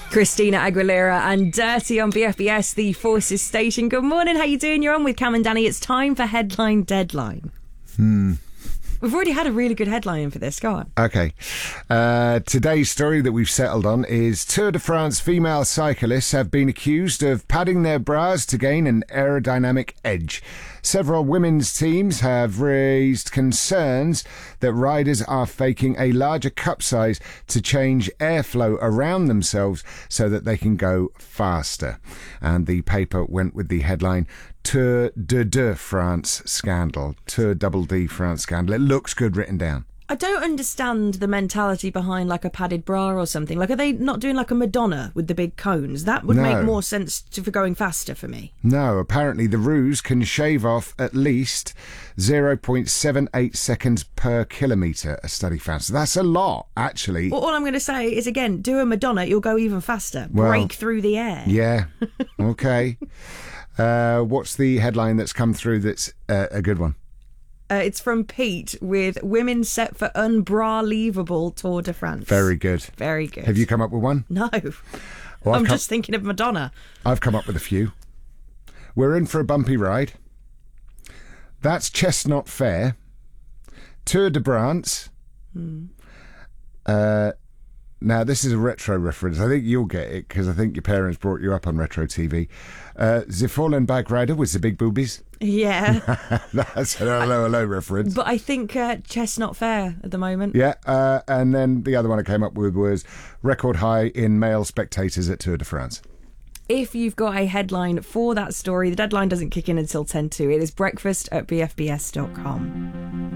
Christina Aguilera and Dirty on BFBS, the Forces station. Good morning, how you doing? You're on with Cam and Danny. It's time for Headline Deadline. We've already had a really good headline for this. Go on. Okay. Today's story that we've settled on is Tour de France female cyclists have been accused of padding their bras to gain an aerodynamic edge. Several women's teams have raised concerns that riders are faking a larger cup size to change airflow around themselves so that they can go faster. And the paper went with the headline, Tour de France scandal. Tour double D France scandal. It looks good written down. I don't understand the mentality behind like a padded bra or something. Like, are they not doing like a Madonna with the big cones? That would make more sense for going faster for me. No, apparently the ruse can shave off at least 0.78 seconds per kilometre, a study found. So that's a lot, actually. Well, all I'm going to say is, again, do a Madonna, you'll go even faster. Break through the air. Yeah, okay. What's the headline that's come through that's a good one? It's from Pete with women set for unbelievable Tour de France. Very good. Very good. Have you come up with one? No. Well, I'm just thinking of Madonna. I've come up with a few. We're in for a bumpy ride. That's Chestnut Fair. Tour de France. Now, this is a retro reference. I think you'll get it because I think your parents brought you up on retro TV. The fallen bike rider with the big boobies. Yeah. That's a hello reference. But I think Chestnut Fair at the moment. Yeah, and then the other one I came up with was record high in male spectators at Tour de France. If you've got a headline for that story, the deadline doesn't kick in until 10 to. It is breakfast@bfbs.com.